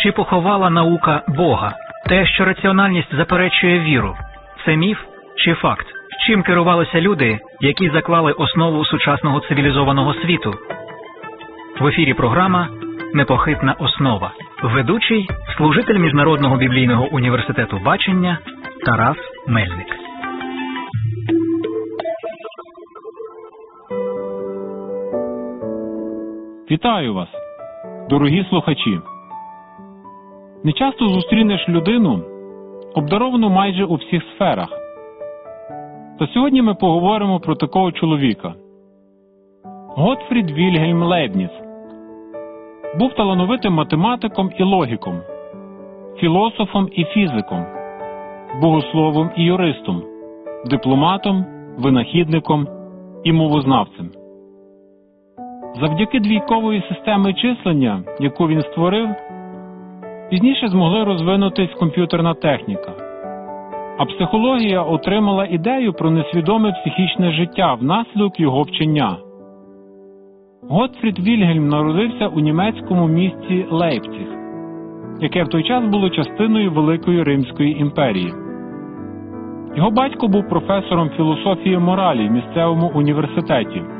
Чи поховала наука Бога? Те, що раціональність заперечує віру – це міф чи факт? Чим керувалися люди, які заклали основу сучасного цивілізованого світу? В ефірі програма «Непохитна основа». Ведучий – служитель Міжнародного біблійного університету бачення Тарас Мельник. Вітаю вас, дорогі слухачі! Нечасто зустрінеш людину, обдаровану майже у всіх сферах. Та сьогодні ми поговоримо про такого чоловіка. Готфрід Вільгельм Лейбніц був талановитим математиком і логіком, філософом і фізиком, богословом і юристом, дипломатом, винахідником і мовознавцем. Завдяки двійкової системи числення, яку він створив, пізніше змогли розвинутись комп'ютерна техніка. А психологія отримала ідею про несвідоме психічне життя внаслідок його вчення. Готфрід Вільгельм народився у німецькому місті Лейпціг, яке в той час було частиною Великої Римської імперії. Його батько був професором філософії моралі в місцевому університеті.